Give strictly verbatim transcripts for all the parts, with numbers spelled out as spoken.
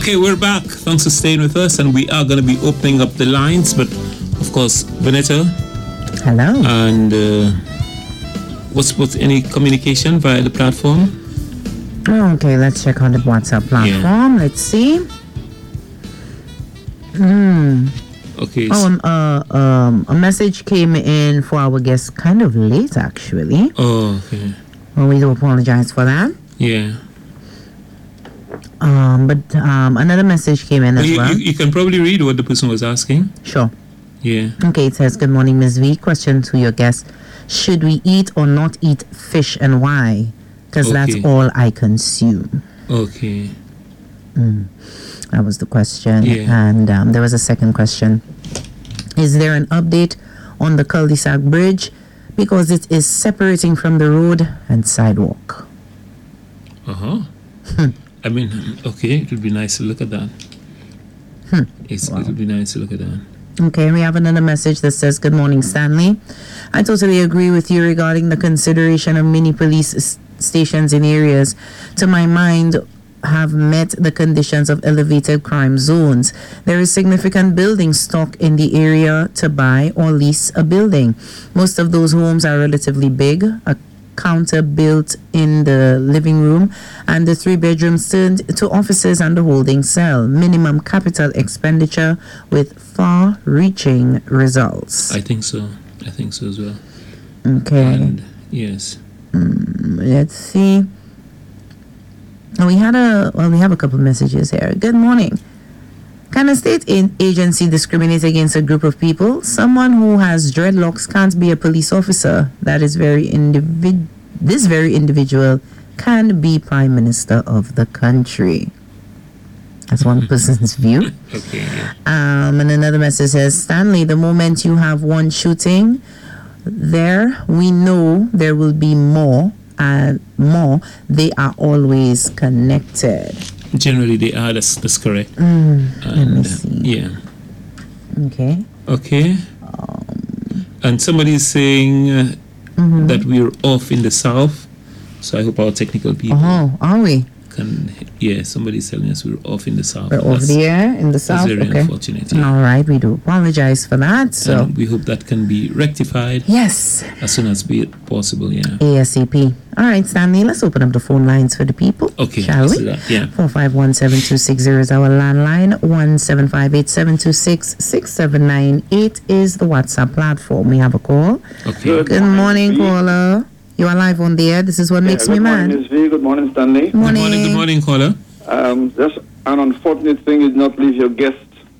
Okay, we're back. Thanks for staying with us, and we are going to be opening up the lines. But of course, Vanetta. Hello. And uh, what's what's any communication via the platform? Okay, let's check on the WhatsApp platform. Yeah. Let's see. Hmm. Okay. Oh, um, uh, um, a message came in for our guest kind of late, actually. Oh, okay. Well, we do apologize for that. Yeah. Um, but um, another message came in as you, well. You, you can probably read what the person was asking. Sure. Yeah. Okay, it says, good morning, Miz V. Question to your guest. Should we eat or not eat fish and why? Because okay. that's all I consume. Okay. Mm. That was the question. Yeah. And um, there was a second question. Is there an update on the cul-de-sac bridge? Because it is separating from the road and sidewalk. Uh-huh. Hmm. I mean, okay, it would be nice to look at that. Hmm. It's, wow. It would be nice to look at that. Okay, we have another message that says, good morning, Stanley. I totally agree with you regarding the consideration of mini police s- stations in areas, to my mind, have met the conditions of elevated crime zones. There is significant building stock in the area to buy or lease a building. Most of those homes are relatively big, a counter built in the living room, and the three bedrooms turned to offices and the holding cell. Minimum capital expenditure with far-reaching results. I think so. I think so as well. Okay. And yes. Mm, let's see. We had a well, we have a couple of messages here. Good morning. Can a state agency discriminate against a group of people? Someone who has dreadlocks can't be a police officer. That is very individ. This very individual can be prime minister of the country. That's one person's view. Okay. Yeah. Um, and another message says, Stanley, the moment you have one shooting, there we know there will be more and more. They are always connected. Generally, they are. That's, that's correct. Mm, and, let me see. Uh, yeah. Okay. Okay. Um, and somebody is saying uh, mm-hmm. that we're off in the south. So I hope our technical people. Oh, are we? Can, yeah, somebody's telling us we're off in the south. We're over there in the south. That's very okay. unfortunate. Yeah. All right, we do apologize for that. So and we hope that can be rectified. Yes. As soon as be possible. Yeah. ASAP. All right, Stanley. Let's open up the phone lines for the people. Okay. Shall we? That. Yeah. Four five one seven two six zero is our landline. One seven five eight seven two six six seven nine eight is the WhatsApp platform. We have a call. Okay. Good, good morning, morning caller. You are live on the air. This is what yeah, makes me mad. Good morning, Miz V. Good morning, Stanley. Good morning. Good morning, good morning, caller. Um, just an unfortunate thing is not leave your guest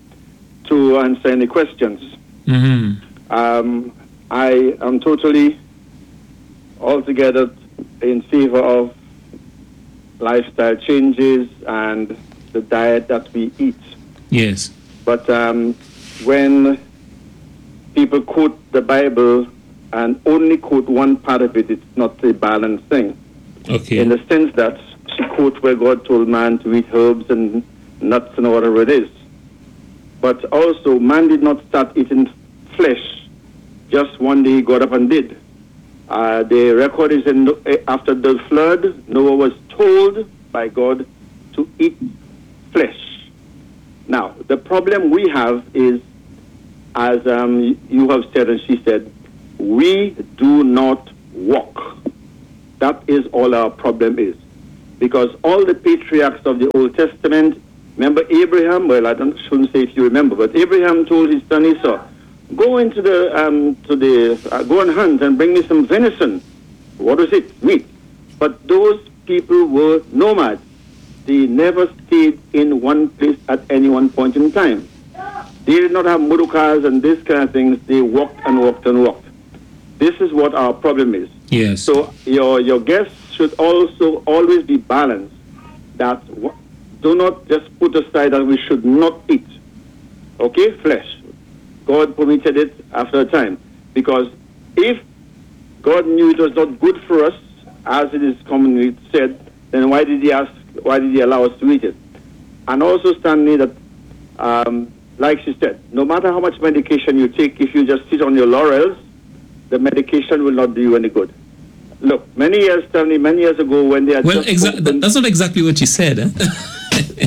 to answer any questions. Mm-hmm. Um, I am totally, altogether in favor of lifestyle changes and the diet that we eat. Yes. But um, when people quote the Bible and only quote one part of it, it's not a balanced thing. Okay. In the sense that she quotes where God told man to eat herbs and nuts and whatever it is. But also, man did not start eating flesh just one day he got up and did. Uh, the record is in, after the flood, Noah was told by God to eat flesh. Now, the problem we have is, as um, you have said and she said, we do not walk. That is all our problem is. Because all the patriarchs of the Old Testament, remember Abraham? Well, I don't, shouldn't say if you remember, but Abraham told his son Esau, go into the, um, to the, uh, go and hunt and bring me some venison. What is it? Meat. But those people were nomads. They never stayed in one place at any one point in time. They did not have motor cars and this kind of things. They walked and walked and walked. This is what our problem is. Yes. So your your guests should also always be balanced. That w- do not just put aside that we should not eat. Okay, flesh. God permitted it after a time. Because if God knew it was not good for us, as it is commonly said, then why did he ask, why did he allow us to eat it? And also, Stanley, that, um, like she said, no matter how much medication you take, if you just sit on your laurels, the medication will not do you any good. Look, many years, Stanley, many years ago when they had well, just exa- opened, that's not exactly what you said. Eh?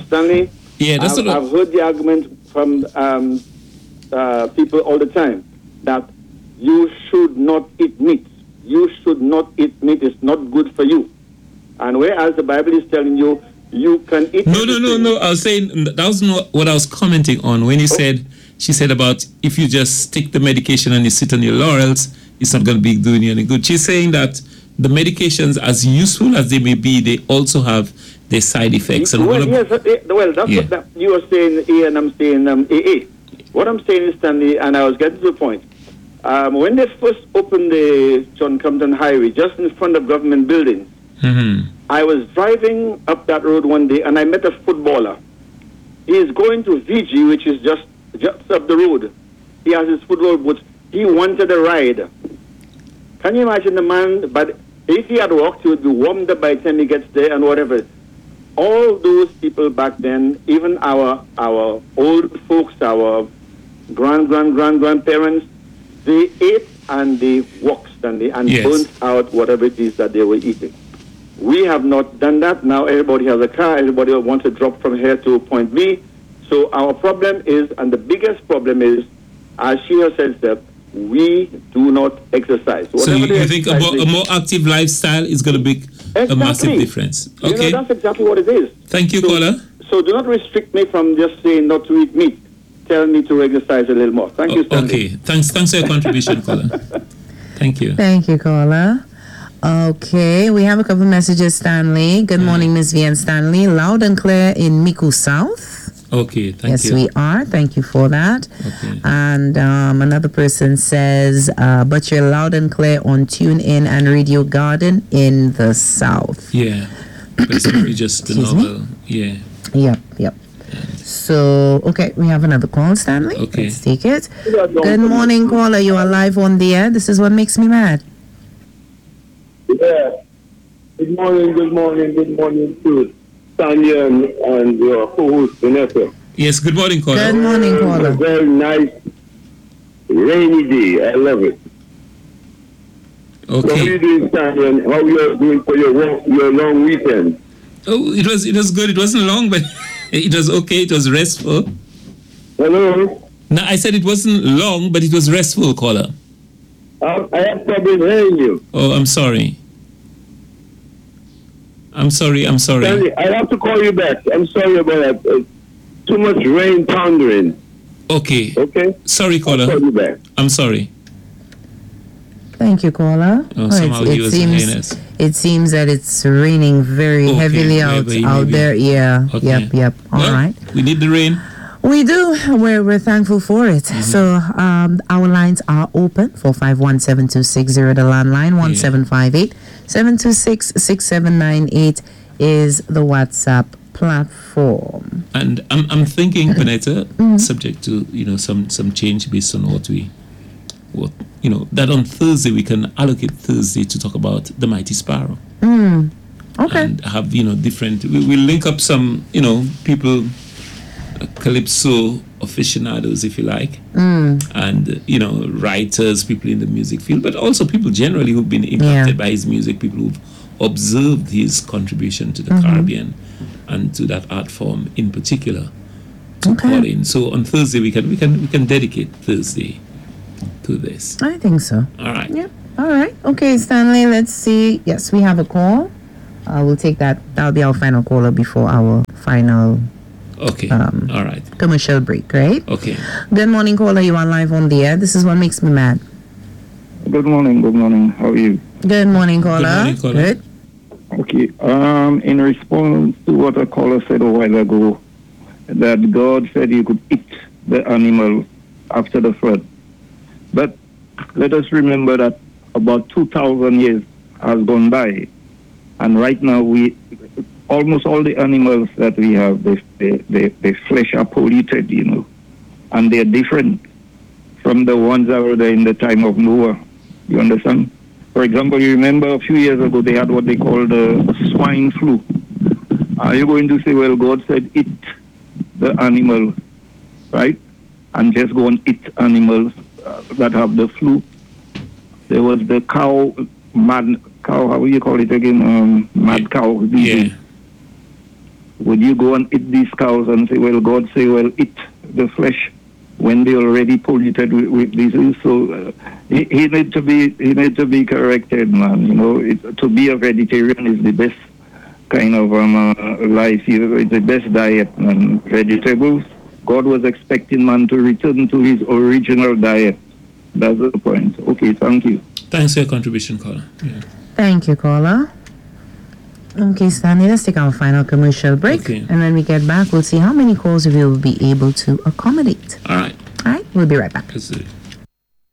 Stanley, Yeah, that's I've, what I- I've heard the argument from um, uh, people all the time that you should not eat meat. You should not eat meat. It's not good for you. And whereas the Bible is telling you, you can eat. No, no, no, everything. no. I was saying that was not what I was commenting on when you Oh. said, she said about if you just stick the medication and you sit on your laurels, it's not going to be doing you any good. She's saying that the medications, as useful as they may be, they also have their side effects. And well, one of- yes, uh, well, that's Yeah. what that, you are saying A and I'm saying um, A A. What I'm saying is, Stanley, and I was getting to the point. Um, when they first opened the John Compton Highway, just in front of government buildings, Mhm. I was driving up that road one day and I met a footballer. He is going to V G, which is just just up the road. He has his football boots. He wanted a ride. Can you imagine the man? But if he had walked, he would be warmed up by the time he gets there and whatever. All those people back then, even our our old folks, our grand grand grand grandparents, they ate and they walked and they and Yes. burnt out whatever it is that they were eating. We have not done that. Now everybody has a car. Everybody wants to drop from here to point B. So our problem is, and the biggest problem is, as she has said, that we do not exercise. So Whatever you, the you think a exercise more, a is- more active lifestyle is going to make a Exactly. massive difference? You Okay. know, that's exactly what it is. Thank you, so, caller. So do not restrict me from just saying not to eat meat. Tell me to exercise a little more. Thank you, O- Stanley. okay. Thanks. Thanks for your contribution, caller. Thank you. Thank you, caller. Okay, we have a couple messages, Stanley. Good morning, Miss V and Stanley. Loud and clear in Miku South. Okay. Thank yes, you. we are. Thank you for that. Okay. And um, another person says, uh, but you're loud and clear on TuneIn and Radio Garden in the South. Yeah. Basically just the Excuse me? novel. Yeah. Yep, yep. So, okay, we have another call, Stanley. Okay. Let's take it. Good morning, caller. You are live on the air. This is what makes me mad. Yeah. Good morning, good morning, good morning to Tanya and, and your co-host Vanessa. Yes. Good morning, caller. Good morning, It's a caller. very nice rainy day. I love it. So how you Okay. doing, Tanya, and how you are doing for your long, your long weekend? Oh, it was it was good. It wasn't long, but it was okay. It was restful. Hello? No, I said it wasn't long, but it was restful, caller. I, I have trouble hearing you. Oh, I'm sorry. I'm sorry. I'm sorry. Stanley, I have to call you back. I'm sorry about that. Uh, too much rain thundering. Okay. Okay? Sorry, I'll call caller. you back. I'm sorry. Thank you, caller. Oh, Oh, somehow it, he it was seems heinous. it seems that it's raining very Okay, heavily out wherever you out may be. there. Yeah. Okay. Yep. Yep. All Well, right. We need the rain. We do. We're, we're thankful for it. So um, our lines are open for five one seven two six zero. The landline one seven five eight seven two six six seven nine eight is the WhatsApp platform. And I'm I'm thinking, Vanessa, Mm-hmm. subject to you know some some change based on what we what you know that on Thursday we can allocate Thursday to talk about the Mighty Sparrow. Mm. Okay. And have you know different. We will link up some you know people, uh, calypso aficionados, if you like, Mm. and uh, you know writers, people in the music field, but also people generally who've been impacted Yeah. by his music, people who've observed his contribution to the Mm-hmm. Caribbean and to that art form in particular. To Okay. call in. So on Thursday we can we can we can dedicate Thursday to this. I think so. All right. Yep. All right. Okay, Stanley, let's see. Yes, we have a call. Uh, we'll take that. That'll be our final caller before our final Okay. Um, All right. commercial break, right? Okay. Good morning, caller. You are live on the air. This is what makes me mad. Good morning, good morning. How are you? Good morning, caller. morning, caller. Good. Okay. Um, in response to what a caller said a while ago, that God said you could eat the animal after the flood. But let us remember that about two thousand years has gone by, and right now we almost all the animals that we have, they, they, they, their flesh are polluted, you know, and they're different from the ones that were there in the time of Noah. You understand? For example, you remember a few years ago they had what they called the swine flu. Are you going to say, well, God said eat the animal, right? And just go and eat animals uh, that have the flu. There was the cow, mad cow, how do you call it again? Um, mad cow disease. Yeah. Would you go and eat these cows and say, well, God say, well, eat the flesh when they already polluted with, with disease? So uh, he, he need to be he need to be corrected, man. You know, it, to be a vegetarian is the best kind of um, uh, life. You know, it's the best diet, man. Vegetables. God was expecting man to return to his original diet. That's the point. Okay, thank you. Thanks for your contribution, caller. Yeah. Thank you, caller. Okay, Stanley, let's take our final commercial break. Okay. And when we get back, we'll see how many calls we will be able to accommodate. All right. All right, we'll be right back. That's it.